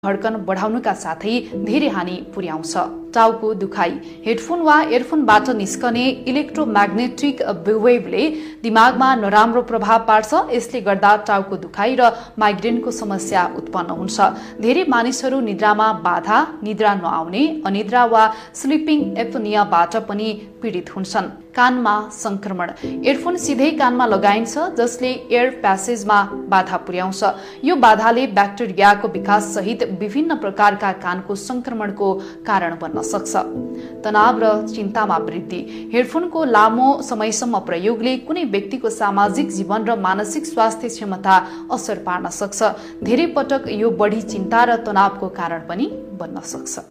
धड्कन बढाउनुका साथै धेरै हानि पुर्याउँछ। टाउको दुखाइ। हेडफोन वा इयरफोनबाट निस्कने इलेक्ट्रोम्याग्नेटिक वेवले दिमागमा नराम्रो प्रभाव पार्छ। यसले गर्दा टाउको दुखाइ र माइग्रेनको समस्या उत्पन्न हुन्छ। धेरै मानिसहरू निद्रामा बाधा, निद्रा नआउने, अनिद्रा वा स्लिपिङ एपनियाबाट पनि पीडित हुन्छन्। कानमा संक्रमण। इयरफोन सिधै कानमा लगाइन्छ जसले एयर प्यासेजमा बाधा पुर्याउँछ। यो बाधाले ब्याक्टेरियाको विकास सहित विभिन्न प्रकारका कानको संक्रमणको कारण बन्न सक्छ। तनाव र चिन्तामा वृद्धि। हेडफोनको लामो समयसम्म प्रयोगले कुनै व्यक्तिको सामाजिक जीवन र मानसिक स्वास्थ्य क्षमता असर पार्न सक्छ। धेरै पटक यो बढी चिन्ता र तनावको कारण पनि बन्न सक्छ।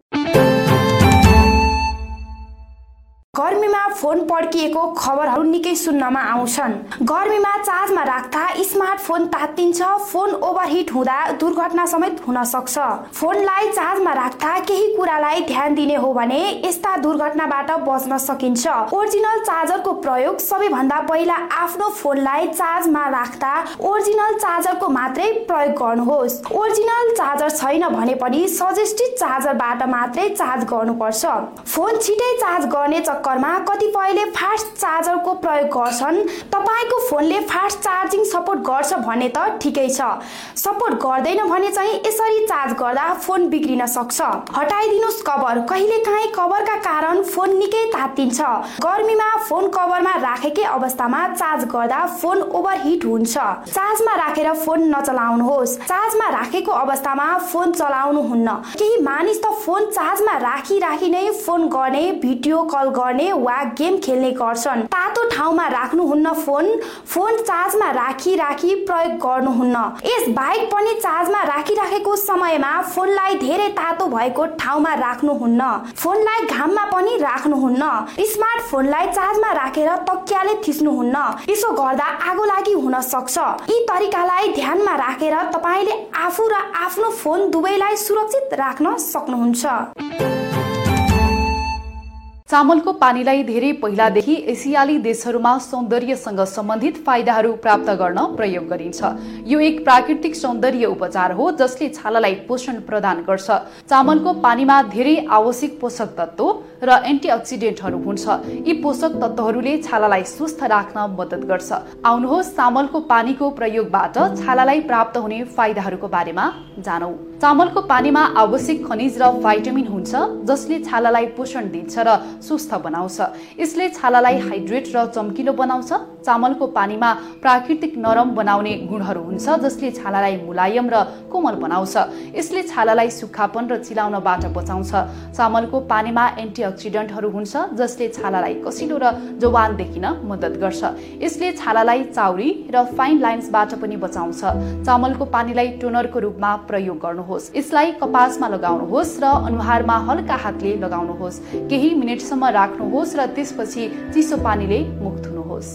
गर्मीमा फोन पड्किएको खबरहरू निकै सुन्नमा आउँछन्। गर्मीमा चार्जमा राख्दा स्मार्टफोन तात्तिन्छ। फोन ओभरहिट हुँदा दुर्घटना समेत हुन सक्छ। फोनलाई चार्जमा राख्दा केही कुरालाई ध्यान दिने हो भने यस्ता दुर्घटनाबाट बच्न सकिन्छ। ओरिजिनल चार्जरको प्रयोग। सबैभन्दा पहिला आफ्नो फोनलाई चार्जमा राख्दा ओरिजिनल चार्जरको मात्रै प्रयोग गर्नुहोस्। ओरिजिनल चार्जर छैन भने पनि सजेस्टेड चार्जरबाट मात्रै चार्ज गर्नुपर्छ। फोन छिटै चार्ज गर्ने चक्करमा कतिपयले फास्ट चार्जरको प्रयोग गर्छन्। तपाईको फोनले फास्ट चार्जिङ सपोर्ट गर्छ भने त ठिकै छ। सपोर्ट गर्दैन भने चाहिँ यसरी चार्ज गर्दा फोन बिग्रिन सक्छ। हटाइदिनुस् कभर। कहिलेकाहीँ कभरका कारण फोन निकै तात्तिन्छ। गर्मीमा फोन कभरमा राखेकै अवस्थामा चार्ज गर्दा फोन ओभरहिट हुन्छ। चार्जमा राखेर फोन नचलाउनुहोस्। चार्जमा राखेको अवस्थामा फोन चलाउनुहुन्न। केही मानिस त फोन चार्जमा राखी नै फोन गर्ने, भिडियो कल गर्ने वा गेम खेल्ने गर्छन्। तातो ठाउँमा राख्नुहुन्न फोन चार्जमा राखी प्रयोग गर्नुहुन्न। यस बाहेक पनि चार्जमा राखेको समयमा फोनलाई धेरै तातो भएको ठाउँमा राख्नुहुन्न। फोनलाई घाममा पनि राख्नुहुन्न। स्मार्टफोनलाई चार्जमा राखेर तकियाले थिच्नुहुन्न। यसो गर्दा आगो लागि हुन सक्छ। यी तरिकालाई ध्यानमा राखेर तपाईले आफू र आफ्नो फोन दुवैलाई सुरक्षित राख्न सक्नुहुन्छ। चामलको पानीलाई धेरै पहिलादेखि एसियाली देशहरूमा सौन्दर्यसँग सम्बन्धित फाइदाहरू प्राप्त गर्न प्रयोग गरिन्छ। यो एक प्राकृतिक सौन्दर्य उपचार हो जसले छालालाई पोषण प्रदान गर्छ। चामलको पानीमा धेरै आवश्यक पोषक तत्व र एन्टिअक्सिडेन्टहरू हुन्छ। यी पोषक तत्वहरूले छालालाई स्वस्थ राख्न मद्दत गर्छ। आउनुहोस् चामलको पानीको प्रयोगबाट छालालाई प्राप्त हुने फाइदाहरूको बारेमा जानौं। चामलको पानीमा आवश्यक खनिज र भाइटामिन हुन्छ जसले छालालाई पोषण दिन्छ र स्वस्थ बनाउँछ। यसले छालालाई हाइड्रेट र चम्किलो बनाउँछ। चामलको पानीमा प्राकृतिक नरम बनाउने गुणहरू हुन्छ जसले छालालाई मुलायम र कोमल बनाउँछ। यसले छालालाई सुक्खापन र चिलाउनबाट बचाउँछ। चामलको पानीमा एन्टिअक्सिडेन्टहरू हुन्छ जसले छालालाई कसिलो र जवान देखिन मद्दत गर्छ। यसले छालालाई चाउरी र फाइन लाइन्सबाट पनि बचाउँछ। चामलको पानीलाई टोनरको रूपमा प्रयोग गर्नुहोस्। यसलाई कपासमा लगाउनुहोस् र अनुहारमा हल्का हातले लगाउनुहोस्। केही मिनेटसम्म राख्नुहोस् र त्यसपछि चिसो पानीले मुख धुनुहोस्।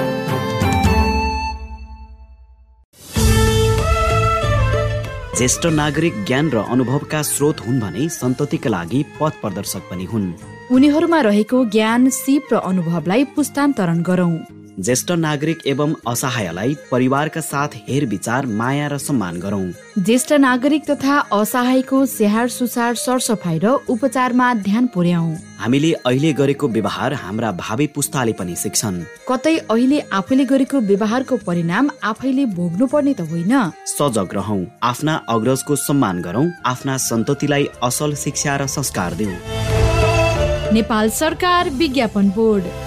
ज्येष्ठ नागरिक ज्ञान र अनुभवका स्रोत हुन् भने सन्ततिका लागि पथ प्रदर्शक पनि हुन्। उनीहरूमा रहेको ज्ञान, सिप र अनुभवलाई पुस्तान्तरण गरौं। ज्येष्ठ नागरिक एवं असहायलाई परिवारका साथ हेरविचार, माया र सम्मान गरौं। ज्येष्ठ नागरिक तथा असहायको स्याहार सुसार, सरसफाई र उपचारमा ध्यान पुर्याऊ। हामीले अहिले गरेको व्यवहार हाम्रा भावी पुस्ताले पनि सिक्छन्। कतै अहिले आफूले गरेको व्यवहारको परिणाम आफैले भोग्नु पर्ने त होइन। सजग रहौं, आफ्ना अग्रजको सम्मान गरौं, आफ्ना सन्ततिलाई असल शिक्षा र संस्कार दिऊ। नेपाल सरकार विज्ञापन बोर्ड।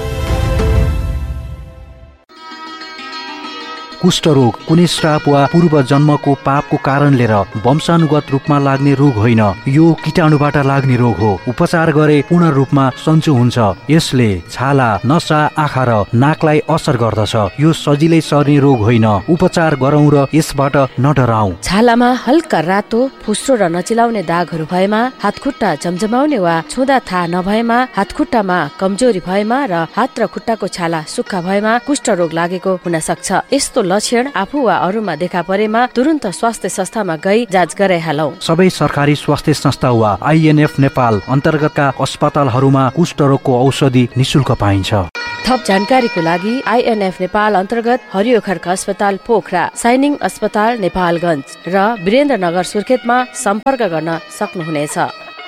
कुष्ठरोग कुनै श्राप वा पूर्व जन्मको पापको कारणले र वंशानुगत रूपमा लाग्ने रोग होइन। यो कीटाणुबाट लाग्ने रोग हो। उपचार गरे पूर्ण रूपमा सन्चो हुन्छ। यसले छाला, नसा, आँखा र नाकलाई असर गर्दछ। यो सजिलै सर्ने रोग होइन। उपचार गरौं र यसबाट नडराऊ। छालामा हल्का रातो, फुस्रो र नचिलाउने दागहरू भएमा, हातखुट्टा जमजमाउने वा छुँदा थाहा नभएमा, हातखुट्टामा कमजोरी भएमा र हात र खुट्टाको छाला सुक्खा भएमा कुष्ठरोग लागेको हुन सक्छ। यस्तो लक्षण आफू वा अरूमा देखा परेमा तुरुन्त स्वास्थ्य संस्थामा गई जाँच गराइहालौ। सबै सरकारी स्वास्थ्य संस्था वा INF नेपाल अन्तर्गतका अस्पतालहरूमा कुष्ठरोगको औषधि निशुल्क पाइन्छ। थप जानकारीको लागि INF नेपाल अन्तर्गत हरियो खर्क अस्पताल पोखरा, साइनिङ अस्पताल नेपालगञ्ज र वीरेन्द्रनगर सुर्खेतमा सम्पर्क गर्न सक्नुहुनेछ।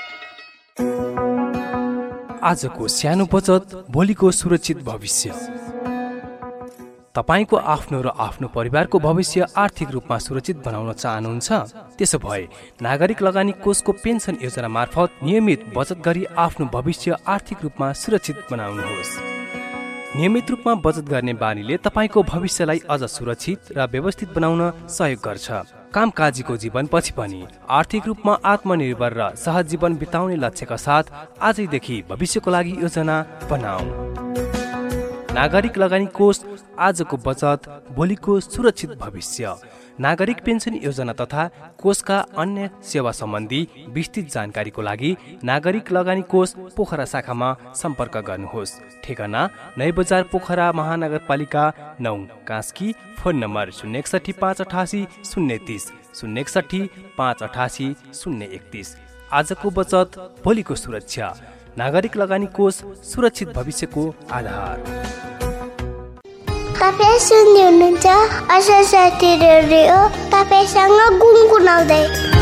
आजको सानो बचत भोलिको सुरक्षित भविष्य। तपाईको आफ्नो र आफ्नो परिवारको भविष्य आर्थिक रूपमा सुरक्षित बनाउन चाहनुहुन्छ? त्यसो भए नागरिक लगानी कोषको पेन्सन योजना मार्फत नियमित बचत गरी आफ्नो भविष्य आर्थिक रूपमा सुरक्षित बनाउनुहोस्। नियमित रूपमा बचत गर्ने बानीले तपाईको भविष्यलाई अझ सुरक्षित र व्यवस्थित बनाउन सहयोग गर्छ। कामकाजीको जीवनपछि पनि आर्थिक रूपमा आत्मनिर्भर र सहज जीवन बिताउने लक्ष्यका साथ आजैदेखि भविष्यको लागि योजना बनाऊ। नागरिक लगानी कोष, आजको बचत भोलिको सुरक्षित भविष्य। नागरिक पेन्सन योजना तथा कोषका अन्य सेवा सम्बन्धी विस्तृत जानकारीको लागि नागरिक लगानी कोष पोखरा शाखामा सम्पर्क गर्नुहोस्। ठेगाना नयाँ बजार पोखरा महानगरपालिका 9 कास्की। Phone number 061 588 030 061 588 031। आजको बचत भोलिको सुरक्षा। नागरिक लगानी कोष, सुरक्षित भविष्यको आधार। तपाईँ सुन्दै हुनुहुन्छ आशा साथी रेडियो, तपाईसँग गुनगुनाउँदै।